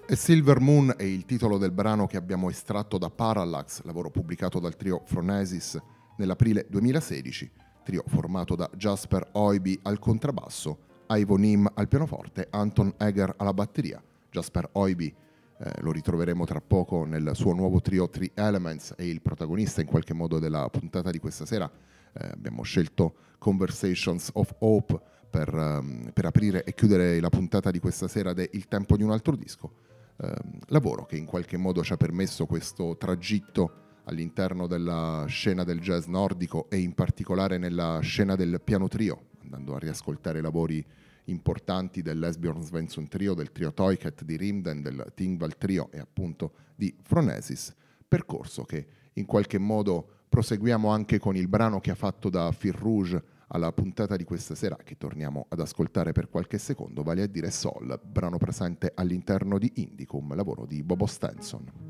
E Silver Moon è il titolo del brano che abbiamo estratto da Parallax, lavoro pubblicato dal trio Phronesis nell'aprile 2016, trio formato da Jasper Oiby al contrabbasso, Ivo Nim al pianoforte, Anton Eger alla batteria. Jasper Oiby lo ritroveremo tra poco nel suo nuovo trio Three Elements, è il protagonista in qualche modo della puntata di questa sera. Abbiamo scelto Conversations of Hope per aprire e chiudere la puntata di questa sera de Il tempo di un altro disco. Lavoro che in qualche modo ci ha permesso questo tragitto all'interno della scena del jazz nordico e in particolare nella scena del piano trio, andando a riascoltare lavori importanti dell'Esbjörn Svensson Trio, del trio Toiket di Rimden, del Tingvall Trio e appunto di Phronesis, percorso che in qualche modo proseguiamo anche con il brano che ha fatto da Fil Rouge alla puntata di questa sera, che torniamo ad ascoltare per qualche secondo, vale a dire Sol, brano presente all'interno di Indicum, lavoro di Bobo Stenson.